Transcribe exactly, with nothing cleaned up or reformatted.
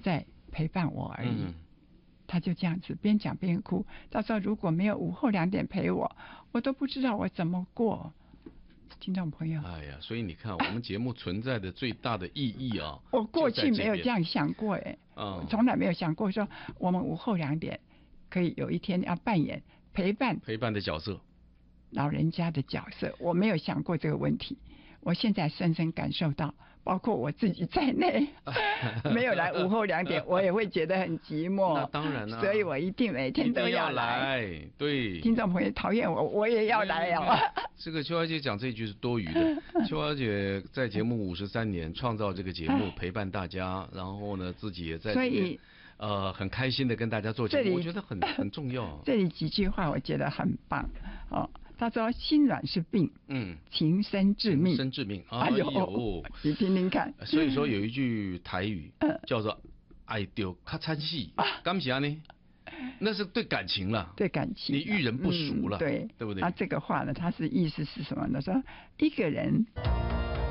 在陪伴我而已。 嗯， 他就这样子边讲边哭。他说如果没有午后两点陪我，我都不知道我怎么过。听众朋友， 哎呀，所以你看，我们节目存在的最大的意义啊， 我过去没有这样想过，哎， 嗯， 从来没有想过说我们午后两点可以有一天要扮演陪伴陪伴的角色， 老人家的角色，我没有想过这个问题。我现在深深感受到，包括我自己在内，没有来午后两点，我也会觉得很寂寞。 那当然了、啊， 所以我一定每天都要来。对， 听众朋友讨厌我，我也要来哦。 这个邱小姐讲这句是多余的。邱小姐在节目五十三年，创造这个节目陪伴大家，然后呢自己也在，所以呃很开心的跟大家做节目，我觉得很很重要。 这里几句话我觉得很棒哦。他说：“心软是病，嗯，情深致命， 情深致命。哎呦， 你听听看。 所以说有一句台语叫做“爱丢咔嚓戏”，干啥呢？那是对感情了， 对感情， 你遇人不淑了， 嗯、对对不对？ 那这个话呢，它是意思是什么呢？说一个人